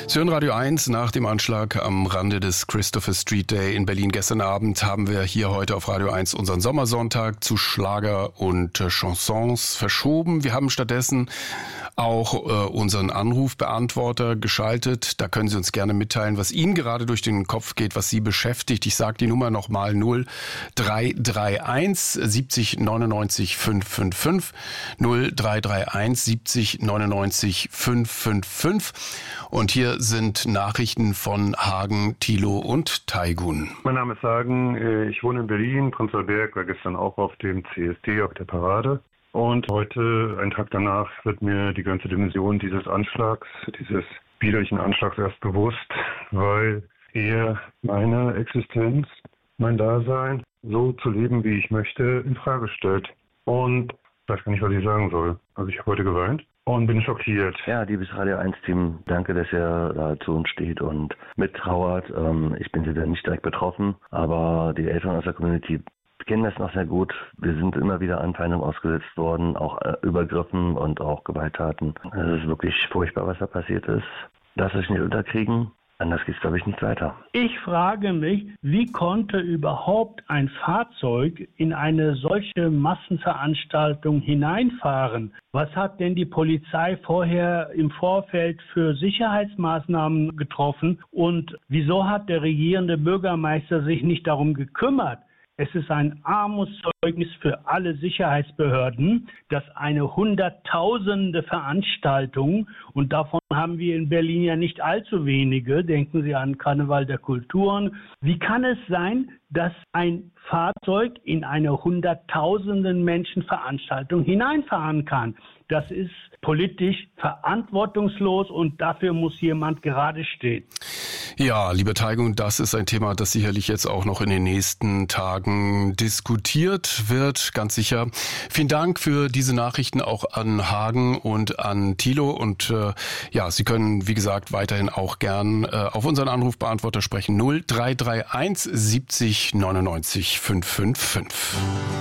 Sie hören Radio 1 nach dem Anschlag am Rande des Christopher Street Day in Berlin. Gestern Abend haben wir hier heute auf Radio 1 unseren Sommersonntag zu Schlager und Chansons verschoben. Wir haben stattdessen auch unseren Anrufbeantworter geschaltet. Da können Sie uns gerne mitteilen, was Ihnen gerade durch den Kopf geht, was Sie beschäftigt. Ich sage die Nummer nochmal: 0331 70 99 555, 0331 70 99 555. Und hier sind Nachrichten von Hagen, Thilo und Taygun. Mein Name ist Hagen, ich wohne in Berlin. Prenzlauer Berg, war gestern auch auf dem CSD, auf der Parade. Und heute, einen Tag danach, wird mir die ganze Dimension dieses Anschlags, dieses widerlichen Anschlags erst bewusst, weil er meine Existenz, mein Dasein, so zu leben, wie ich möchte, in Frage stellt. Und ich weiß gar nicht, was ich sagen soll. Also ich habe heute geweint und bin schockiert. Ja, liebes Radio 1-Team, danke, dass ihr da zu uns steht und mittrauert. Ich bin wieder nicht direkt betroffen, aber die Eltern aus der Community kennen das noch sehr gut. Wir sind immer wieder Anfeindungen ausgesetzt worden, auch Übergriffen und auch Gewalttaten. Es ist wirklich furchtbar, was da passiert ist. Lasst euch nicht unterkriegen. Anders geht es, glaube ich, nicht weiter. Ich frage mich, wie konnte überhaupt ein Fahrzeug in eine solche Massenveranstaltung hineinfahren? Was hat denn die Polizei vorher im Vorfeld für Sicherheitsmaßnahmen getroffen? Und wieso hat der regierende Bürgermeister sich nicht darum gekümmert? Es ist ein Armutszeugnis für alle Sicherheitsbehörden, dass eine hunderttausende Veranstaltung, und davon haben wir in Berlin ja nicht allzu wenige, denken Sie an Karneval der Kulturen. Wie kann es sein, dass ein Fahrzeug in eine hunderttausenden Menschen Veranstaltung hineinfahren kann? Das ist politisch verantwortungslos und dafür muss jemand gerade stehen. Ja, lieber Taygun, das ist ein Thema, das sicherlich jetzt auch noch in den nächsten Tagen diskutiert wird, ganz sicher. Vielen Dank für diese Nachrichten auch an Hagen und an Thilo. Und ja, Sie können, wie gesagt, weiterhin auch gern auf unseren Anrufbeantworter sprechen. 0331 70 99 555.